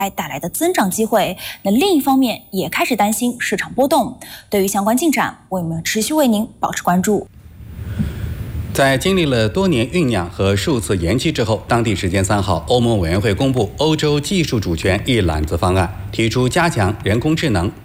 带来的增长机会。那另一方面也开始担心市场波动。对于相关进展，我们持续为您保持关注。 在经历了多年酝酿和数次延期之后，当地时间3号，欧盟委员会公布欧洲技术主权一揽子方案，提出加强人工智能、